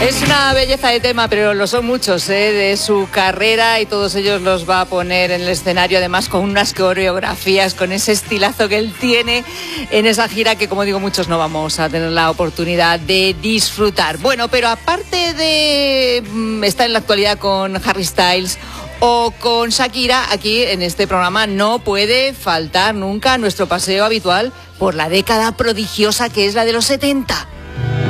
Es una belleza de tema, pero lo son muchos, de su carrera, y todos ellos los va a poner en el escenario, además con unas coreografías, con ese estilazo que él tiene en esa gira que, como digo, muchos no vamos a tener la oportunidad de disfrutar. Bueno, pero aparte de estar en la actualidad con Harry Styles o con Shakira, aquí en este programa no puede faltar nunca nuestro paseo habitual por la década prodigiosa que es la de los 70.